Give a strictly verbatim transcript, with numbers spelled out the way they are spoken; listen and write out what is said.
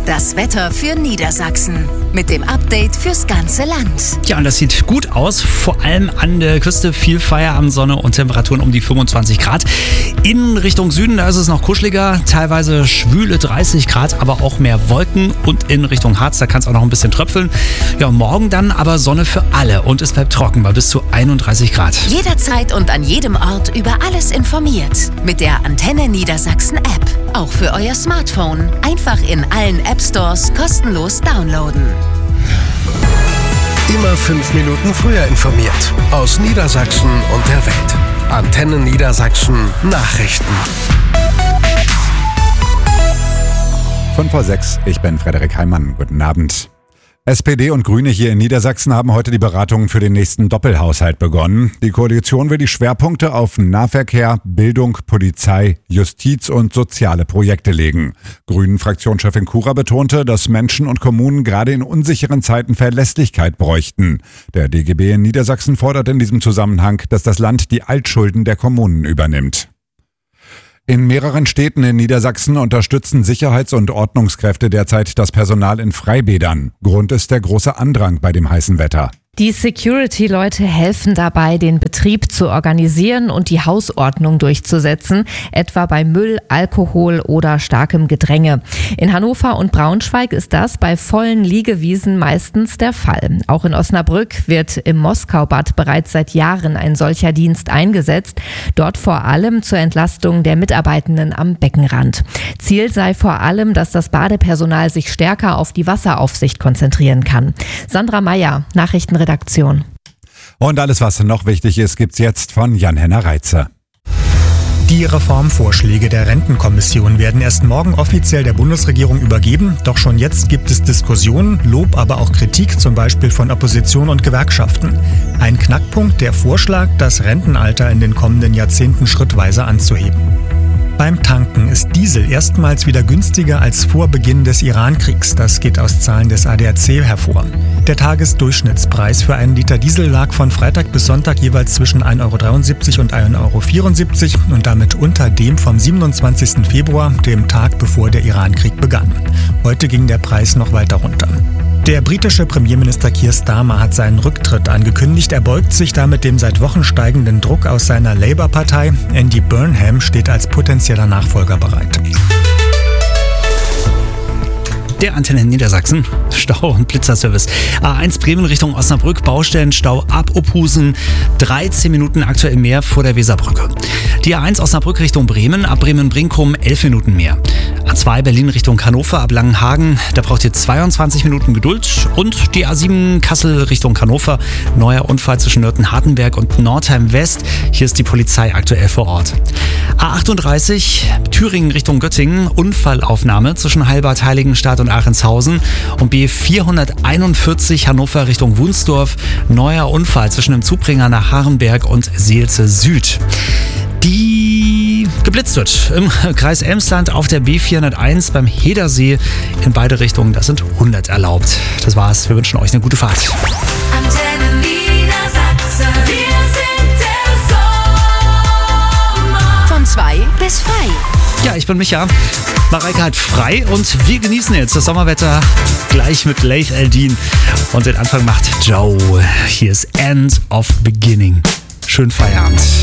Das Wetter für Niedersachsen mit dem Update fürs ganze Land. Ja, und das sieht gut aus. Vor allem an der Küste viel Feierabendsonne und Temperaturen um die fünfundzwanzig Grad. In Richtung Süden, da ist es noch kuscheliger, teilweise schwüle dreißig Grad, aber auch mehr Wolken. Und in Richtung Harz, da kann es auch noch ein bisschen tröpfeln. Ja, morgen dann aber Sonne für alle und es bleibt trocken bei bis zu einunddreißig Grad. Jederzeit und an jedem Ort über alles informiert. Mit der Antenne Niedersachsen App. Auch für euer Smartphone. Einfach in allen App Stores kostenlos downloaden. Immer fünf Minuten früher informiert. Aus Niedersachsen und der Welt. Antenne Niedersachsen Nachrichten. fünf vor sechs, ich bin Frederik Heimann. Guten Abend. S P D und Grüne hier in Niedersachsen haben heute die Beratungen für den nächsten Doppelhaushalt begonnen. Die Koalition will die Schwerpunkte auf Nahverkehr, Bildung, Polizei, Justiz und soziale Projekte legen. Grünen-Fraktionschefin Kura betonte, dass Menschen und Kommunen gerade in unsicheren Zeiten Verlässlichkeit bräuchten. Der D G B in Niedersachsen fordert in diesem Zusammenhang, dass das Land die Altschulden der Kommunen übernimmt. In mehreren Städten in Niedersachsen unterstützen Sicherheits- und Ordnungskräfte derzeit das Personal in Freibädern. Grund ist der große Andrang bei dem heißen Wetter. Die Security-Leute helfen dabei, den Betrieb zu organisieren und die Hausordnung durchzusetzen, etwa bei Müll, Alkohol oder starkem Gedränge. In Hannover und Braunschweig ist das bei vollen Liegewiesen meistens der Fall. Auch in Osnabrück wird im Moskaubad bereits seit Jahren ein solcher Dienst eingesetzt, dort vor allem zur Entlastung der Mitarbeitenden am Beckenrand. Ziel sei vor allem, dass das Badepersonal sich stärker auf die Wasseraufsicht konzentrieren kann. Sandra Meyer, Nachrichtenredaktion. Redaktion. Und alles, was noch wichtig ist, gibt's jetzt von Jan-Henner Reitze. Die Reformvorschläge der Rentenkommission werden erst morgen offiziell der Bundesregierung übergeben. Doch schon jetzt gibt es Diskussionen, Lob, aber auch Kritik, zum Beispiel von Opposition und Gewerkschaften. Ein Knackpunkt, der Vorschlag, das Rentenalter in den kommenden Jahrzehnten schrittweise anzuheben. Beim Tanken ist Diesel erstmals wieder günstiger als vor Beginn des Iran-Kriegs. Das geht aus Zahlen des A D A C hervor. Der Tagesdurchschnittspreis für einen Liter Diesel lag von Freitag bis Sonntag jeweils zwischen ein Euro dreiundsiebzig und ein Euro vierundsiebzig und damit unter dem vom siebenundzwanzigsten Februar, dem Tag bevor der Iran-Krieg begann. Heute ging der Preis noch weiter runter. Der britische Premierminister Keir Starmer hat seinen Rücktritt angekündigt. Er beugt sich damit dem seit Wochen steigenden Druck aus seiner Labour-Partei. Andy Burnham steht als potenzieller Nachfolger bereit. Der Antenne Niedersachsen, Stau- und Blitzerservice. A eins Bremen Richtung Osnabrück, Baustellenstau ab Ophusen, dreizehn Minuten aktuell mehr vor der Weserbrücke. Die A eins Osnabrück Richtung Bremen, ab Bremen-Brinkum elf Minuten mehr. A zwei Berlin Richtung Hannover, ab Langenhagen, da braucht ihr zweiundzwanzig Minuten Geduld. Und die A sieben Kassel Richtung Hannover, neuer Unfall zwischen Nörten-Hartenberg und Nordheim West. Hier ist die Polizei aktuell vor Ort. A achtunddreißig Thüringen Richtung Göttingen, Unfallaufnahme zwischen Heilbad, Heiligenstadt und Aachenshausen. Und B vierhunderteinundvierzig Hannover Richtung Wunsdorf, neuer Unfall zwischen dem Zubringer nach Harenberg und Seelze Süd. Die geblitzt wird im Kreis Emsland auf der B vierhunderteins beim Hedersee in beide Richtungen. Das sind hundert erlaubt. Das war's. Wir wünschen euch eine gute Fahrt. Antenne Niedersachsen. Wir sind der Sommer. Von zwei bis frei. Ja, ich bin Micha. Mareike hat frei und wir genießen jetzt das Sommerwetter gleich mit Laith Eldin. Und den Anfang macht Joe. Hier ist End of Beginning. Schönen Feierabend.